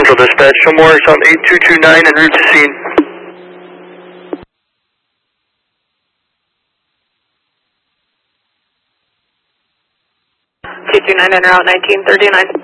Central Dispatch. Show more on 8229 en route to scene. 229 en route 1939.